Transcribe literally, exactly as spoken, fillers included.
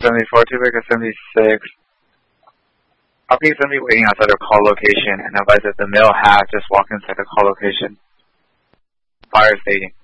seventy-four, two Baker seventy-six. I'll be somebody waiting outside the call location and advise that the male half just walk inside the call location. Fire staging.